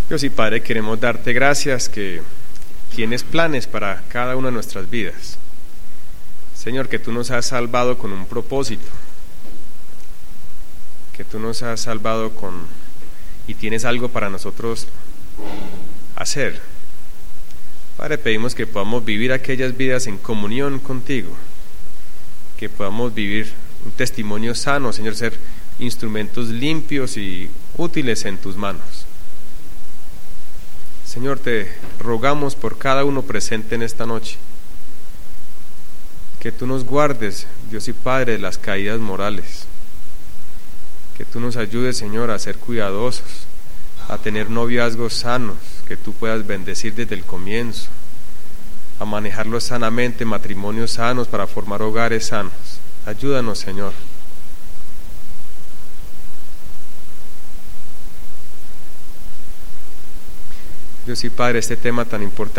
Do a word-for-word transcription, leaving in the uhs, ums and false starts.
Dios y Padre, queremos darte gracias que tienes planes para cada una de nuestras vidas. Señor, que tú nos has salvado con un propósito, que tú nos has salvado con y tienes algo para nosotros hacer. Padre, pedimos que podamos vivir aquellas vidas en comunión contigo, que podamos vivir un testimonio sano, Señor, ser instrumentos limpios y útiles en tus manos. Señor, te rogamos por cada uno presente en esta noche, que tú nos guardes, Dios y Padre, de las caídas morales, que tú nos ayudes, Señor, a ser cuidadosos, a tener noviazgos sanos, que tú puedas bendecir desde el comienzo, a manejarlos sanamente, matrimonios sanos, para formar hogares sanos. Ayúdanos, Señor. Dios y Padre, este tema tan importante